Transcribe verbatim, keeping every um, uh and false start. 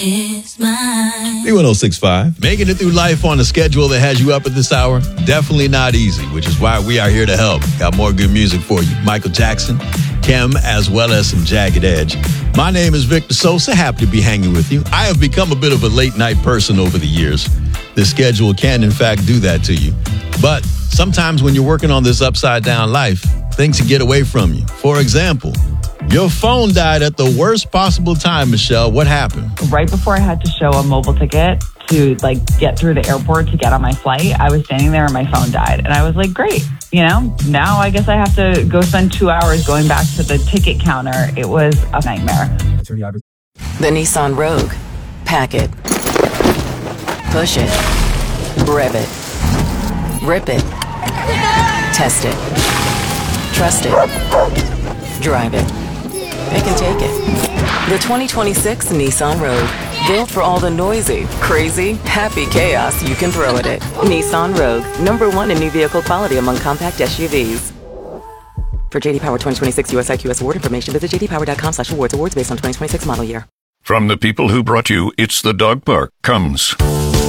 is mine. B one oh six point five. Making it through life on a schedule that has you up at this hour, definitely not easy, which is why we are here to help. Got more good music for you. Michael Jackson, Kim, as well as some Jagged Edge. My name is Victor Sosa. Happy to be hanging with you. I have become a bit of a late night person over the years. The schedule can, in fact, do that to you. But sometimes when you're working on this upside down life, things can get away from you. For example, your phone died at the worst possible time, Michelle. What happened? Right before I had to show a mobile ticket to like get through the airport to get on my flight, I was standing there and my phone died. And I was like, great. You know, now I guess I have to go spend two hours going back to the ticket counter. It was a nightmare. The Nissan Rogue. Pack it. Push it. Rev it. Rip it. Test it. Trust it. Drive it. Pick and take it. The twenty twenty-six Nissan Rogue. Built for all the noisy, crazy, happy chaos you can throw at it. Nissan Rogue. Number one in new vehicle quality among compact S U Vs. For J D Power twenty twenty-six U S I Q S award information, visit j d power dot com slash awards. Awards based on twenty twenty-six model year. From the people who brought you It's the Dog Park comes